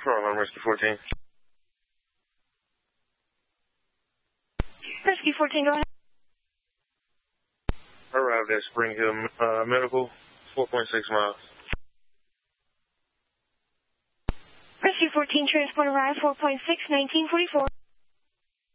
Alarm Rescue 14. Rescue 14, go ahead. Arrived at Spring Hill Medical, 4.6 miles. Rescue 14, transport arrived, 4.6, 1944.